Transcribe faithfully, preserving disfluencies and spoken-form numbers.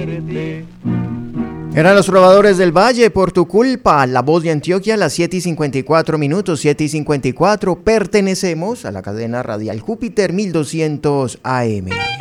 Eran los Trovadores del Valle, por tu culpa, La Voz de Antioquia, a las siete y cincuenta y cuatro minutos, siete y cincuenta y cuatro. Pertenecemos a la cadena radial Júpiter mil doscientos A M.